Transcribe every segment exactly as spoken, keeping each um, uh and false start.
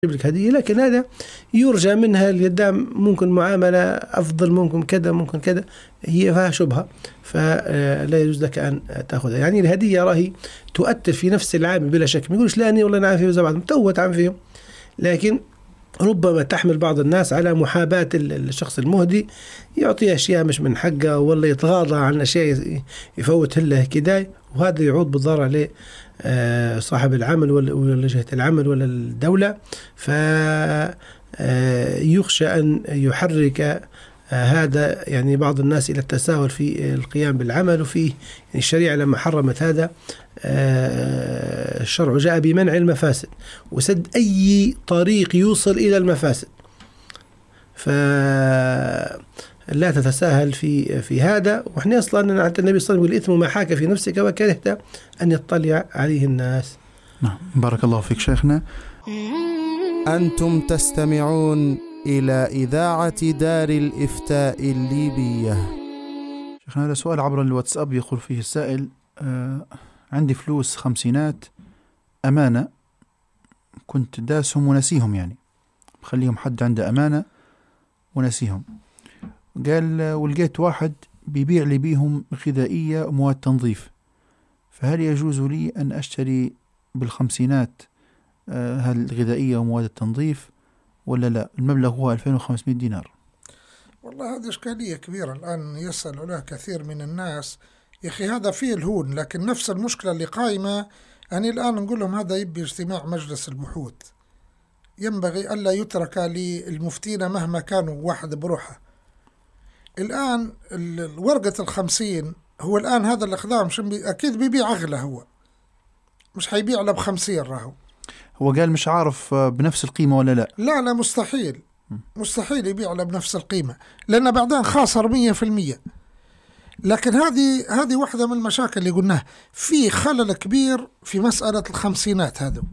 لك هدية، لكن هذا يرجى منها القدام ممكن معاملة أفضل، ممكن كذا ممكن كذا، هي فيها شبهة فلا يجوز لك أن تأخذها. يعني الهدية راهي تؤثر في نفس العامل بلا شك. ما يقولش لا أني والله نعرف فيه زي بعض متوت عن فيهم، لكن ربما تحمل بعض الناس على محاباة الشخص المهدي، يعطي أشياء مش من حقه ولا يتغاضى عن أشياء يفوت له كداي، وهذا يعود بالضرر عليه صاحب العمل ولا جهة العمل ولا الدولة. فيخشى أن يحرك هذا يعني بعض الناس إلى التساهل في القيام بالعمل. وفي يعني الشريعة لما حرمت هذا الشرع جاء بمنع المفاسد وسد أي طريق يوصل إلى المفاسد، فلا تتساهل في في هذا. وإحنا أصلا عند النبي صلى الله عليه وسلم يقول الإثم ما حاك في نفسك وكرهت أن يطلع عليه الناس. نعم، بارك الله فيك شيخنا. أنتم تستمعون إلى إذاعة دار الإفتاء الليبية. شيخنا هذا سؤال عبر الواتساب، يقول فيه السائل: آه عندي فلوس خمسينات أمانة، كنت داسهم ونسيهم، يعني بخليهم حد عنده أمانة ونسيهم. قال ولقيت واحد بيبيع لي بيهم غذائية ومواد تنظيف، فهل يجوز لي أن أشتري بالخمسينات آه هل الغذائية ومواد التنظيف ولا لا؟ المبلغ هو ألفين وخمسمائة دينار. والله هذه إشكالية كبيرة الآن يسأل عليها كثير من الناس. يا أخي هذا فيه الهون، لكن نفس المشكلة اللي قائمة. أنا الآن نقول لهم هذا يبي اجتماع مجلس البحوث، ينبغي ألا يترك للمفتين مهما كانوا واحد بروحه. الآن ورقة الخمسين هو الآن هذا الأخدام أكيد بيبيع أغلى، هو مش حيبيع له بخمسين راهو. هو قال مش عارف بنفس القيمة ولا لا. لا لا مستحيل مستحيل يبيع له بنفس القيمة، لأنه بعدين خاسر مية في المية. لكن هذه هذه واحدة من المشاكل اللي قلناها، في خلل كبير في مسألة الخمسينات هذا.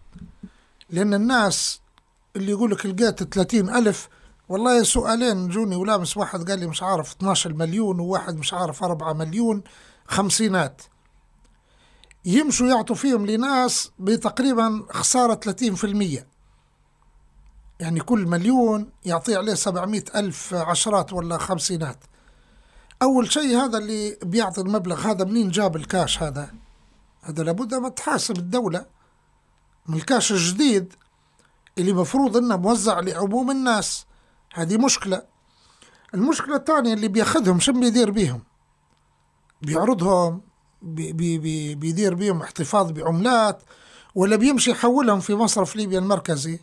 لأن الناس اللي يقولك لقيت ثلاثين ألف، والله سؤالين جوني ولامس، واحد قال لي مش عارف اثني عشر مليون، وواحد مش عارف أربعة مليون خمسينات، يمشوا يعطوا فيهم لناس بتقريبا خسارة ثلاثين في المية. يعني كل مليون يعطي عليه سبعمائة ألف عشرات ولا خمسينات. أول شيء هذا اللي بيعطي المبلغ هذا منين جاب الكاش هذا؟ هذا لابد ما تحاسب الدولة من الكاش الجديد اللي مفروض إنه موزع لعموم الناس. هذه مشكلة. المشكلة الثانية اللي بياخدهم شو بيدير بيهم؟ بيعرضهم، بي بي بي بيدير بيهم احتفاظ بعملات، ولا بيمشي يحولهم في مصرف ليبيا المركزي؟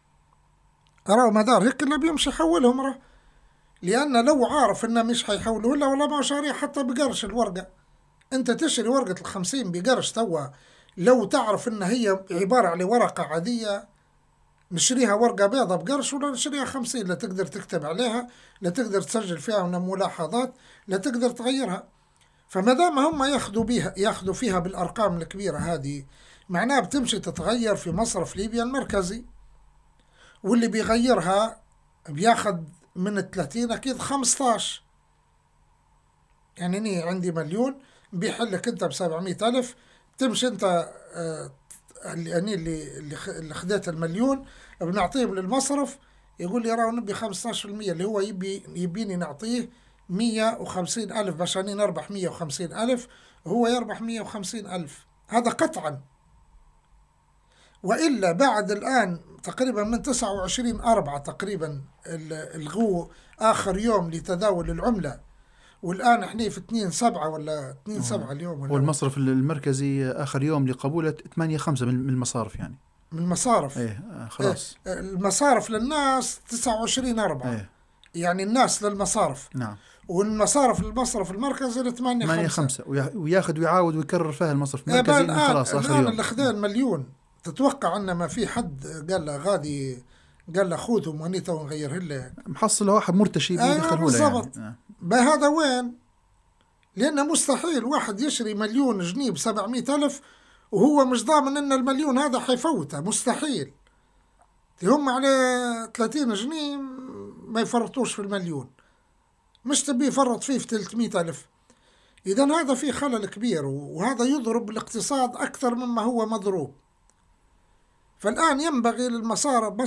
أراه مدار هيك اللي بيمشي يحولهم راه، لأن لو عارف إنه مش حيحولوا ولا ولا ما شاريه حتى بقرش الورقة. أنت تشتري ورقة الخمسين بقرش توا، لو تعرف إن هي عبارة عن ورقة عادية نشريها ورقة بيضة بقرش، ولا نشريها خمسين، لا تقدر تكتب عليها، لا تقدر تسجل فيها ملاحظات، لا تقدر تغيرها. فما دام هم ياخذوا بيها ياخذوا فيها بالأرقام الكبيرة هذه، معناها بتمشي تتغير في مصرف ليبيا المركزي، واللي بيغيرها بياخذ من الثلاثين أكيد خمسطاش. يعني أني عندي مليون بيحلك أنت بسبعمائة ألف، تمشي أنت آه اللي أني اللي اللي خديت المليون بنعطيه للمصرف، يقول لي راهو نبي خمسطاش في المية، اللي هو يبي يبيني نعطيه مية وخمسين ألف بشاني نربح مية وخمسين ألف، وهو يربح مية وخمسين ألف. هذا قطعا. وإلا بعد الآن تقريبا من تسعة وعشرين أربعة تقريبا الغو آخر يوم لتداول العملة، والآن احنا في اثنين سبعة ولا اثنين سبعة اليوم. والمصرف المركزي آخر يوم لقبولة ثمانية خمسة من المصارف، يعني من المصارف. ايه خلاص. إيه المصارف للناس تسعة وعشرين أربعة. ايه. يعني الناس للمصارف. نعم. والمصارف المصرف المركزي لثمانية خمسة، وياخذ ويعاود ويكرر فيها المصرف المركزي. إيه خلاص آخر الآن يوم اللي خذين مليون، تتوقع أن ما في حد قال له غادي، قال له خذهم ونيته ونغيره له؟ محصل واحد مرتشي بيدخله له يعني. آه. بهذا وين؟ لأنه مستحيل واحد يشري مليون جنيه بسبعمائة ألف وهو مش ضامن أن المليون هذا حيفوته، مستحيل. هم على ثلاثين جنيه ما يفرطوش في المليون، مش تبي يفرط فيه في ثلاثمائة ألف. إذن هذا فيه خلل كبير، وهذا يضرب الاقتصاد أكثر مما هو مضروب. فالآن ينبغي للمصارف